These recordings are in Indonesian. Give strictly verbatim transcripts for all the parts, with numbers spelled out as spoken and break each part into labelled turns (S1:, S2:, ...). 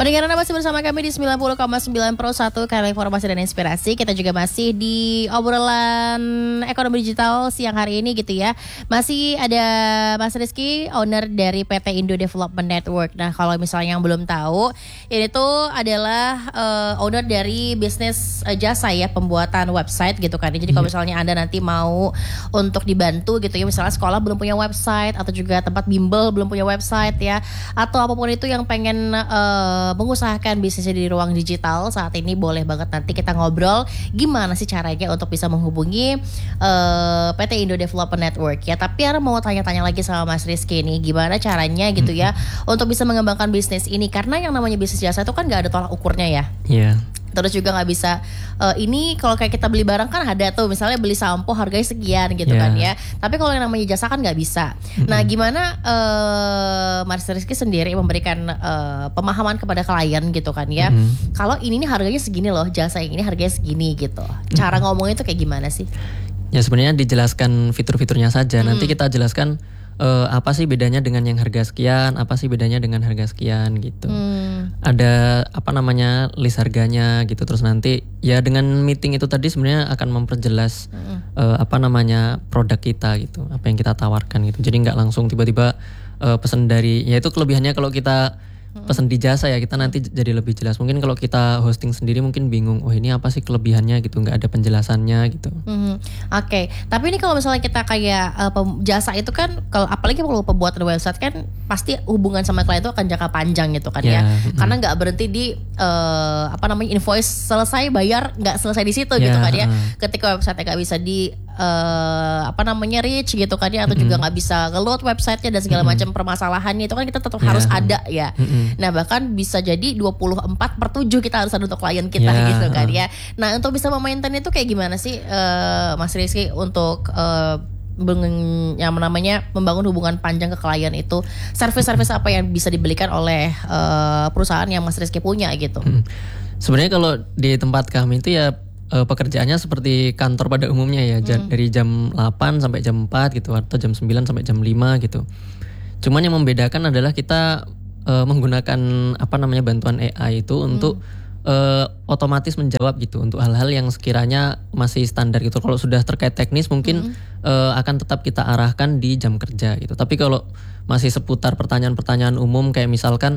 S1: Pendengar Anda masih bersama kami di sembilan puluh koma sembilan Pro satu Kanal Informasi dan Inspirasi. Kita juga masih di obrolan ekonomi digital siang hari ini gitu ya. Masih ada Mas Rizky, owner dari P T Indo Development Network. Nah, kalau misalnya yang belum tahu, ini tuh adalah uh, owner dari bisnis uh, jasa ya, pembuatan website gitu kan. Jadi kalau misalnya Anda nanti mau untuk dibantu gitu ya, misalnya sekolah belum punya website atau juga tempat bimbel belum punya website ya, atau apapun itu yang pengen uh, mengusahakan bisnisnya di ruang digital saat ini, boleh banget nanti kita ngobrol gimana sih caranya untuk bisa menghubungi uh, P T Indo Development Network ya. Tapi Ara mau tanya-tanya lagi sama Mas Rizky nih, gimana caranya gitu ya mm-hmm. untuk bisa mengembangkan bisnis ini, karena yang namanya bisnis jasa itu kan gak ada tolak ukurnya ya. Iya. Yeah. Terus juga nggak bisa uh, ini kalau kayak kita beli barang kan ada tuh, misalnya beli sampo harganya sekian gitu yeah. kan ya. Tapi kalau yang namanya jasa kan nggak bisa. Mm-hmm. Nah gimana uh, Mas Rizky sendiri memberikan uh, pemahaman kepada klien gitu kan ya. Mm-hmm. Kalau ini nih harganya segini loh, jasa yang ini harganya segini gitu. Cara mm-hmm. ngomongnya tuh kayak gimana sih?
S2: Ya sebenarnya dijelaskan fitur-fiturnya saja. Mm-hmm. Nanti kita jelaskan uh, apa sih bedanya dengan yang harga sekian, apa sih bedanya dengan harga sekian gitu. Mm. Ada apa namanya list harganya gitu. Terus nanti ya dengan meeting itu tadi sebenarnya akan memperjelas mm. uh, apa namanya produk kita gitu, apa yang kita tawarkan gitu. Jadi nggak langsung tiba-tiba uh, pesan dari, ya itu kelebihannya kalau kita pesan di jasa ya, kita nanti jadi lebih jelas. Mungkin kalau kita hosting sendiri mungkin bingung, oh ini apa sih kelebihannya gitu, nggak ada penjelasannya gitu. Mm-hmm.
S1: Oke, okay. Tapi ini kalau misalnya kita kayak uh, pem- jasa itu kan, kalau apalagi kalau pembuatan website kan pasti hubungan sama klien itu akan jangka panjang gitu kan yeah. ya, mm-hmm. karena nggak berhenti di uh, apa namanya invoice selesai bayar nggak selesai di situ yeah. gitu kan ya. Ketika website nggak bisa di uh, apa namanya reach gitu kan ya, atau mm-hmm. juga nggak bisa nge-load websitenya dan segala mm-hmm. macam permasalahannya itu kan kita tetap yeah. harus ada ya. Mm-hmm. Nah bahkan bisa jadi dua puluh empat per tujuh kita harus ada untuk klien kita yeah. gitu kan ya. Nah untuk bisa memaintain itu kayak gimana sih uh, Mas Rizky untuk uh, beng- yang namanya membangun hubungan panjang ke klien itu, service-service apa yang bisa dibelikan oleh uh, perusahaan yang Mas Rizky punya gitu?
S2: Hmm. Sebenarnya kalau di tempat kami itu ya uh, pekerjaannya seperti kantor pada umumnya ya, hmm. dari jam delapan sampai jam empat gitu, atau jam sembilan sampai jam lima gitu. Cuman yang membedakan adalah kita Uh, menggunakan apa namanya bantuan A I itu untuk hmm. uh, otomatis menjawab gitu untuk hal-hal yang sekiranya masih standar gitu. Kalau sudah terkait teknis mungkin hmm. uh, akan tetap kita arahkan di jam kerja gitu. Tapi kalau masih seputar pertanyaan-pertanyaan umum kayak misalkan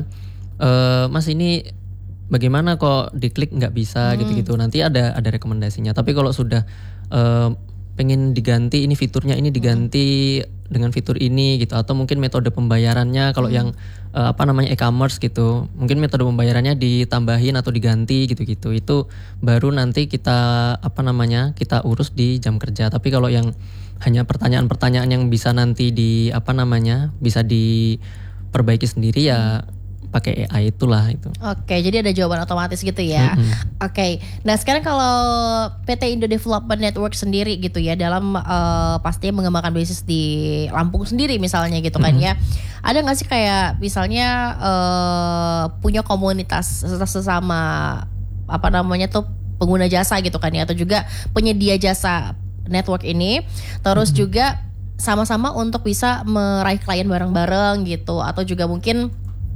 S2: uh, Mas ini bagaimana kok diklik nggak bisa hmm. gitu-gitu, nanti ada ada rekomendasinya. Tapi kalau sudah uh, pengen diganti ini fiturnya, ini diganti hmm. dengan fitur ini gitu, atau mungkin metode pembayarannya kalau hmm. yang uh, apa namanya e-commerce gitu, mungkin metode pembayarannya ditambahin atau diganti gitu-gitu, itu baru nanti kita apa namanya kita urus di jam kerja. Tapi kalau yang hanya pertanyaan-pertanyaan yang bisa nanti di apa namanya bisa diperbaiki sendiri ya hmm. pakai A I itulah itu.
S1: Oke, jadi ada jawaban otomatis gitu ya. Mm-hmm. Oke, nah sekarang kalau P T Indo Development Network sendiri gitu ya, dalam uh, pastinya mengembangkan bisnis di Lampung sendiri misalnya gitu kan mm-hmm. ya, ada nggak sih kayak misalnya uh, punya komunitas sesama apa namanya tuh pengguna jasa gitu kan ya, atau juga penyedia jasa network ini, terus mm-hmm. juga sama-sama untuk bisa meraih klien bareng-bareng gitu, atau juga mungkin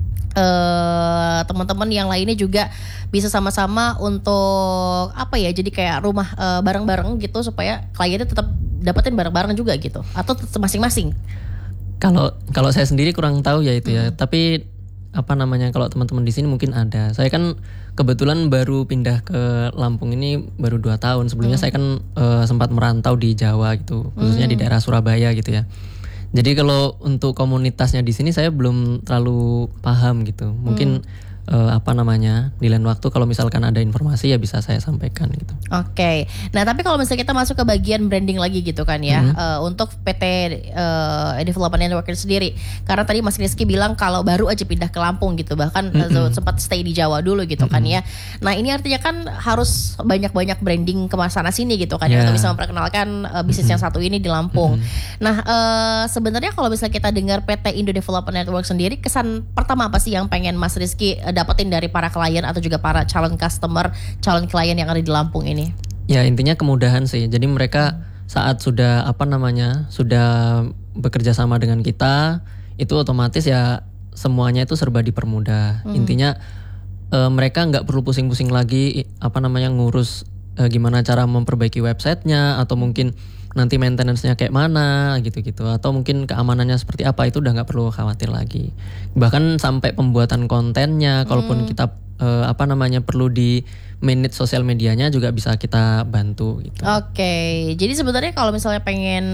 S1: Uh, teman-teman yang lainnya juga bisa sama-sama untuk apa ya, jadi kayak rumah uh, bareng-bareng gitu supaya kliennya tetap dapetin bareng-bareng juga gitu, atau masing-masing?
S2: Kalau kalau saya sendiri kurang tahu ya itu ya, hmm. tapi apa namanya kalau teman-teman di sini mungkin ada. Saya kan kebetulan baru pindah ke Lampung ini baru dua tahun. Sebelumnya hmm. saya kan uh, sempat merantau di Jawa gitu, khususnya hmm. di daerah Surabaya gitu ya. Jadi kalau untuk komunitasnya di sini saya belum terlalu paham gitu. Mungkin hmm. uh, apa namanya di lain waktu kalau misalkan ada informasi ya bisa saya sampaikan gitu.
S1: Oke. Okay. Nah tapi kalau misalnya kita masuk ke bagian branding lagi gitu kan ya, hmm. uh, untuk P T uh, Development Network sendiri. Karena tadi Mas Rizky bilang kalau baru aja pindah ke Lampung gitu, bahkan hmm. uh, sempat stay di Jawa dulu gitu hmm. kan ya. Nah ini artinya kan harus banyak-banyak branding ke sana sini gitu kan yeah. ya, untuk bisa memperkenalkan uh, bisnis hmm. yang satu ini di Lampung. Hmm. Nah uh, sebenarnya kalau misalnya kita dengar P T Indo Development Network sendiri, kesan pertama apa sih yang pengen Mas Rizky uh, dapetin dari para klien atau juga para calon customer, calon klien yang ada di Lampung ini?
S2: Ya intinya kemudahan sih. Jadi mereka saat sudah apa namanya sudah bekerja sama dengan kita, itu otomatis ya semuanya itu serba dipermudah. Hmm. Intinya uh, mereka nggak perlu pusing-pusing lagi apa namanya ngurus uh, gimana cara memperbaiki websitenya atau mungkin nanti maintenance-nya kayak mana gitu-gitu atau mungkin keamanannya seperti apa, itu udah nggak perlu khawatir lagi. Bahkan sampai pembuatan kontennya, kalaupun hmm. kita uh, apa namanya perlu di manage sosial medianya juga bisa kita bantu gitu.
S1: Oke, okay. Jadi sebenarnya kalau misalnya pengen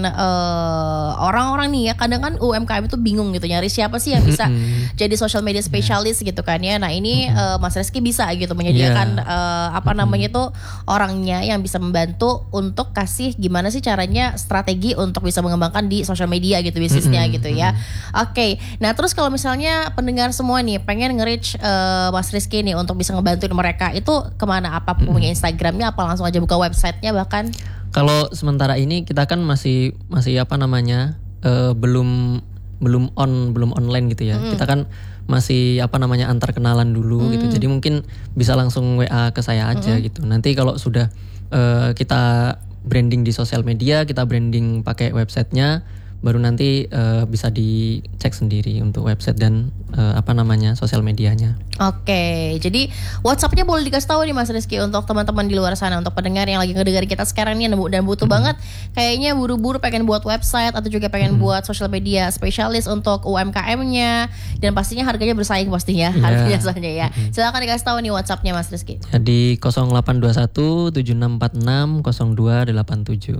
S1: uh, orang-orang nih ya, kadang kan U M K M itu bingung gitu nyari siapa sih yang bisa jadi social media specialist yeah. gitu kan ya. Nah ini uh, Mas Rizky bisa gitu menyediakan yeah. uh, apa namanya itu orangnya yang bisa membantu untuk kasih gimana sih caranya strategi untuk bisa mengembangkan di social media gitu bisnisnya gitu ya. Oke, okay. Nah terus kalau misalnya pendengar semua nih pengen nge-reach uh, Mas Rizky nih untuk bisa ngebantuin mereka, itu kemana? Apa punya Instagramnya, apa langsung aja buka websitenya bahkan?
S2: Kalau sementara ini kita kan masih masih apa namanya uh, belum belum on belum online gitu ya. Mm. Kita kan masih apa namanya antar kenalan dulu mm. gitu. Jadi mungkin bisa langsung W A ke saya aja mm. gitu. Nanti kalau sudah uh, kita branding di sosial media, kita branding pakai websitenya, baru nanti uh, bisa dicek sendiri untuk website dan uh, apa namanya sosial medianya.
S1: Oke, jadi WhatsApp-nya boleh dikasih tahu nih Mas Rizky untuk teman-teman di luar sana, untuk pendengar yang lagi ngedengerin kita sekarang nih dan butuh mm-hmm. banget kayaknya buru-buru pengen buat website atau juga pengen mm-hmm. buat social media spesialis untuk U M K M-nya dan pastinya harganya bersaing pastinya yeah. harganya soalnya ya. Mm-hmm. Silakan dikasih tahu nih WhatsApp-nya Mas Rizky.
S2: Jadi nol delapan dua satu tujuh enam empat enam nol dua delapan tujuh.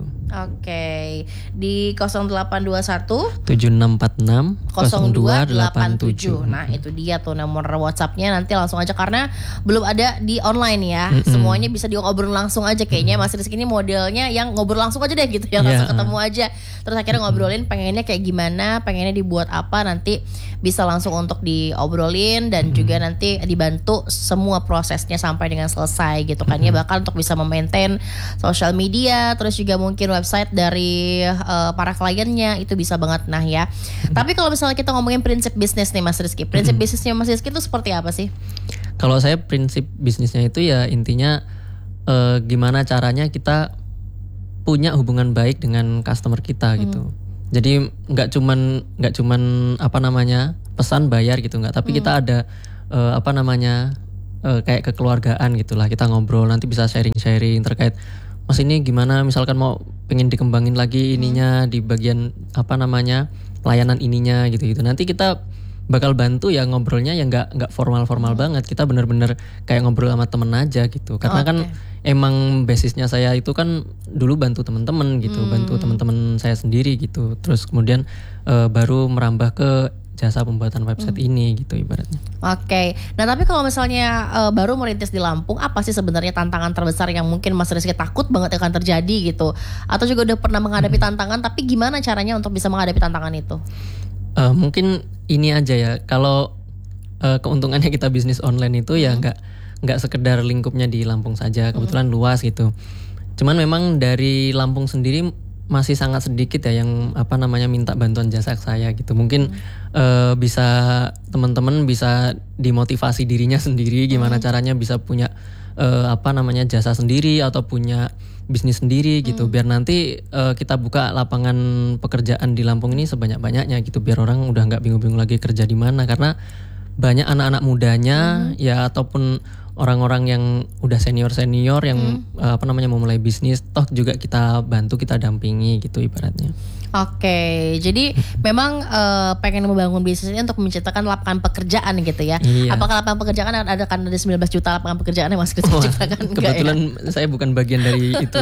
S1: Oke, di nol delapan dua satu
S2: tujuh enam empat enam
S1: nol dua delapan tujuh. Nah, itu dia tuh nomor WhatsApp-nya, nanti langsung aja karena belum ada di online ya. Mm-hmm. Semuanya bisa diobrol langsung aja kayaknya. Mas Rizky ini modelnya yang ngobrol langsung aja deh gitu ya, langsung yeah. ketemu aja. Terus akhirnya ngobrolin pengennya kayak gimana, pengennya dibuat apa, nanti bisa langsung untuk diobrolin dan mm-hmm. juga nanti dibantu semua prosesnya sampai dengan selesai gitu kan mm-hmm. ya. Bahkan untuk bisa memaintain social media, terus juga mungkin website dari uh, para kliennya, itu bisa banget nah ya. Mm-hmm. Tapi kalau misalnya kita ngomongin prinsip bisnis nih Mas Rizky, prinsip mm-hmm. bisnisnya Mas Rizky itu seperti apa sih?
S2: Kalau saya prinsip bisnisnya itu ya intinya eh, gimana caranya kita punya hubungan baik dengan customer kita hmm. gitu. Jadi nggak cuman nggak cuman apa namanya pesan bayar gitu nggak, tapi hmm. kita ada eh, apa namanya eh, kayak kekeluargaan gitulah. Kita ngobrol nanti bisa sharing-sharing terkait Mas ini gimana, misalkan mau pengen dikembangin lagi ininya hmm. di bagian apa namanya layanan ininya gitu-gitu. Nanti kita bakal bantu ya ngobrolnya yang nggak nggak formal-formal hmm. banget. Kita benar-benar kayak ngobrol sama temen aja gitu. Karena oh, kan okay. emang basisnya saya itu kan dulu bantu teman-teman gitu, hmm. bantu teman-teman saya sendiri gitu. Terus kemudian uh, baru merambah ke jasa pembuatan website hmm. ini gitu ibaratnya.
S1: Oke. Okay. Nah tapi kalau misalnya uh, baru merintis di Lampung, apa sih sebenarnya tantangan terbesar yang mungkin Mas Rizky takut banget akan terjadi gitu? Atau juga udah pernah menghadapi hmm. tantangan, tapi gimana caranya untuk bisa menghadapi tantangan itu? Uh,
S2: mungkin ini aja ya, kalau uh, keuntungannya kita bisnis online itu ya nggak hmm. nggak sekedar lingkupnya di Lampung saja, kebetulan hmm. luas gitu. Cuman memang dari Lampung sendiri masih sangat sedikit ya yang apa namanya minta bantuan jasa ke saya gitu. Mungkin hmm. uh, bisa teman-teman bisa dimotivasi dirinya sendiri gimana hmm. caranya bisa punya uh, apa namanya jasa sendiri atau punya bisnis sendiri gitu, hmm. biar nanti uh, kita buka lapangan pekerjaan di Lampung ini sebanyak-banyaknya gitu, biar orang udah nggak bingung-bingung lagi kerja di mana, karena banyak anak-anak mudanya hmm. ya ataupun orang-orang yang udah senior-senior yang hmm. uh, apa namanya mau mulai bisnis, toh juga kita bantu, kita dampingi gitu ibaratnya.
S1: Oke, jadi memang uh, pengen membangun bisnis ini untuk menciptakan lapangan pekerjaan gitu ya.
S2: Iya.
S1: Apakah lapangan pekerjaan ada kan ada sembilan belas juta lapangan pekerjaan yang masih
S2: oh,
S1: diciptakan?
S2: Kebetulan ya? Saya bukan bagian dari itu.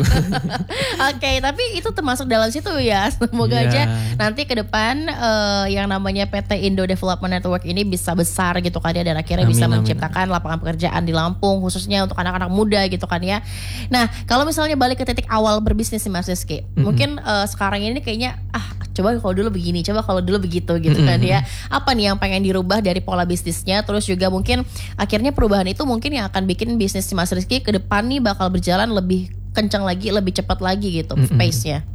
S1: Oke, tapi itu termasuk dalam situ ya. Semoga yeah. aja nanti ke depan uh, yang namanya P T Indo Development Network ini bisa besar gitu kan ya, dan akhirnya amin, bisa amin, menciptakan amin. lapangan pekerjaan di Lampung khususnya untuk anak-anak muda gitu kan ya. Nah, kalau misalnya balik ke titik awal berbisnis nih Mas Rizky, mm-hmm. mungkin uh, sekarang ini kayaknya ah coba kalau dulu begini, coba kalau dulu begitu gitu kan ya. Apa nih yang pengen dirubah dari pola bisnisnya, terus juga mungkin akhirnya perubahan itu mungkin yang akan bikin bisnis Mas Rizky ke depan nih bakal berjalan lebih kencang lagi, lebih cepat lagi gitu pace-nya.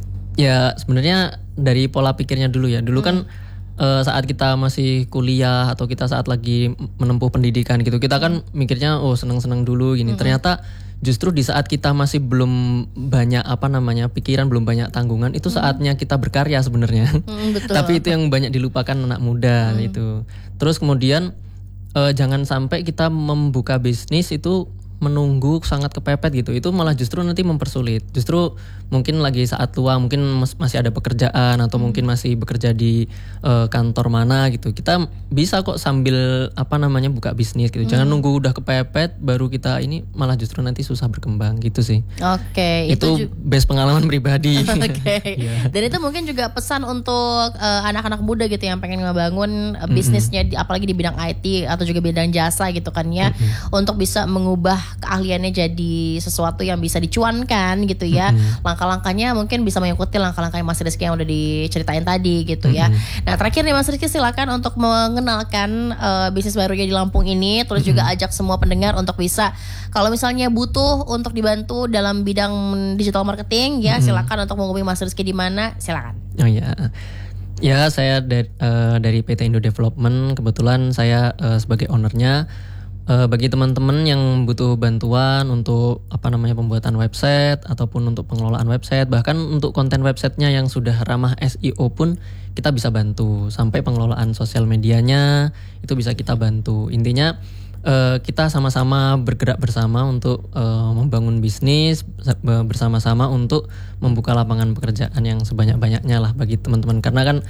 S2: Ya sebenarnya dari pola pikirnya dulu ya. Dulu hmm. kan uh, saat kita masih kuliah atau kita saat lagi menempuh pendidikan gitu, kita kan mikirnya oh seneng-seneng dulu gini. Hmm. Ternyata justru di saat kita masih belum banyak apa namanya pikiran, belum banyak tanggungan, itu saatnya kita berkarya sebenarnya. Hmm, betul. Tapi itu yang banyak dilupakan anak muda hmm. gitu. Terus kemudian uh, jangan sampai kita membuka bisnis itu menunggu sangat kepepet gitu, itu malah justru nanti mempersulit. Justru mungkin lagi saat luang, mungkin mas- masih ada pekerjaan atau hmm. mungkin masih bekerja di uh, kantor mana gitu, kita bisa kok sambil apa namanya buka bisnis gitu. Jangan hmm. nunggu udah kepepet baru kita ini, malah justru nanti susah berkembang gitu sih.
S1: Oke, okay,
S2: itu, itu ju- base pengalaman pribadi.
S1: Oke. Okay. Yeah. Dan itu mungkin juga pesan untuk uh, anak-anak muda gitu yang pengen ngebangun uh, bisnisnya, mm-hmm. apalagi di bidang I T atau juga bidang jasa gitu kan ya, mm-hmm. untuk bisa mengubah keahliannya jadi sesuatu yang bisa dicuankan gitu ya. Mm-hmm. Langkah-langkahnya mungkin bisa mengikuti langkah-langkah Mas Rizky yang udah diceritain tadi gitu ya. Mm-hmm. Nah terakhir nih Mas Rizky, silakan untuk mengenalkan uh, bisnis barunya di Lampung ini, terus mm-hmm. juga ajak semua pendengar untuk bisa, kalau misalnya butuh untuk dibantu dalam bidang digital marketing ya, mm-hmm. silakan untuk menghubungi Mas Rizky di mana, silakan.
S2: Oh ya. Ya, saya dari, uh, dari P T Indo Development, kebetulan saya uh, sebagai ownernya. Uh, bagi teman-teman yang butuh bantuan untuk apa namanya pembuatan website ataupun untuk pengelolaan website, bahkan untuk konten websitenya yang sudah ramah S E O pun kita bisa bantu, sampai pengelolaan sosial medianya itu bisa kita bantu. Intinya uh, kita sama-sama bergerak bersama untuk uh, membangun bisnis bersama-sama untuk membuka lapangan pekerjaan yang sebanyak-banyaknya lah bagi teman-teman, karena kan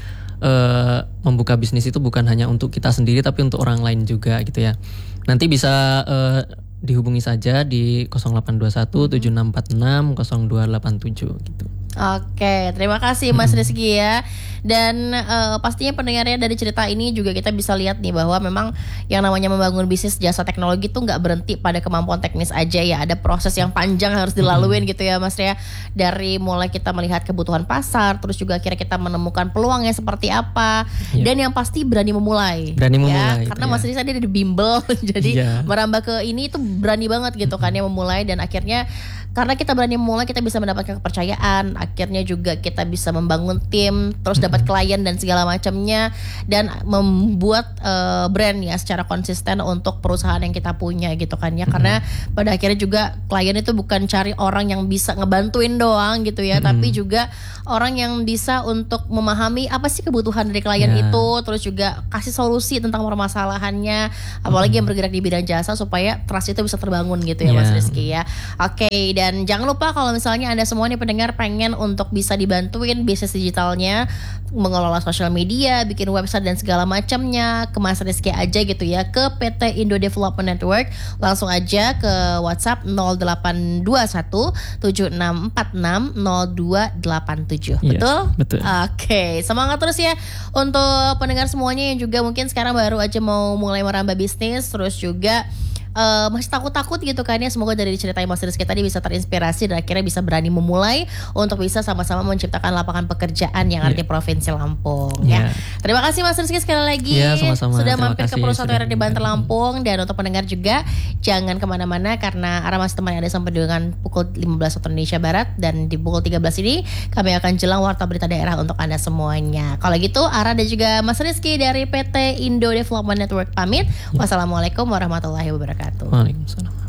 S2: uh, membuka bisnis itu bukan hanya untuk kita sendiri tapi untuk orang lain juga gitu ya. Nanti bisa uh, dihubungi saja di nol delapan dua satu tujuh enam empat enam nol dua delapan tujuh gitu.
S1: Oke, terima kasih Mas Rizky ya. Dan uh, pastinya pendengarnya dari cerita ini juga kita bisa lihat nih bahwa memang yang namanya membangun bisnis jasa teknologi itu nggak berhenti pada kemampuan teknis aja ya. Ada proses yang panjang harus dilaluin gitu ya Mas ya. Dari mulai kita melihat kebutuhan pasar, terus juga akhirnya kita menemukan peluangnya seperti apa, ya. Dan yang pasti berani memulai.
S2: Berani
S1: ya,
S2: memulai.
S1: Karena
S2: ya.
S1: Mas Rizky tadi ada di bimbel, jadi ya. merambah ke ini itu berani banget gitu kan ya, memulai, dan akhirnya karena kita berani memulai, kita bisa mendapatkan kepercayaan, akhirnya juga kita bisa membangun tim, terus dapat klien dan segala macamnya, dan membuat uh, brand ya secara konsisten untuk perusahaan yang kita punya gitu kan ya. Karena pada akhirnya juga klien itu bukan cari orang yang bisa ngebantuin doang gitu ya, tapi juga orang yang bisa untuk memahami apa sih kebutuhan dari klien yeah. itu, terus juga kasih solusi tentang permasalahannya, apalagi yang bergerak di bidang jasa, supaya trust itu bisa terbangun gitu ya yeah. Mas Rizky ya. Oke, okay, dan jangan lupa kalau misalnya Anda semua nih pendengar pengen untuk bisa dibantuin bisnis digitalnya, mengelola sosial media, bikin website dan segala macamnya, ke Mas Rizky aja gitu ya, ke P T Indo Development Network. Langsung aja ke WhatsApp nol delapan dua satu tujuh enam empat enam nol dua delapan tujuh.
S2: Iya,
S1: betul?
S2: Betul.
S1: Oke, okay. Semangat terus ya untuk pendengar semuanya yang juga mungkin sekarang baru aja mau mulai merambah bisnis, terus juga Uh, masih takut-takut gitu kan ya. Semoga dari cerita Mas Rizky tadi bisa terinspirasi dan akhirnya bisa berani memulai untuk bisa sama-sama menciptakan lapangan pekerjaan yang ada yeah. di Provinsi Lampung yeah. ya. Terima kasih Mas Rizky sekali lagi
S2: yeah, sama-sama.
S1: sudah
S2: Terima
S1: mampir
S2: kasih,
S1: ke perusahaan
S2: sudah
S1: di Banter Lampung. Dan untuk pendengar juga jangan kemana-mana, karena Ara masih temani Anda sampai dengan pukul lima belas waktu Indonesia Barat, dan di pukul tiga belas ini kami akan jelang warta berita daerah untuk Anda semuanya. Kalau gitu Ara dan juga Mas Rizky dari P T Indo Development Network pamit. yeah. Wassalamualaikum warahmatullahi wabarakatuh.
S2: Waalaikumsalam.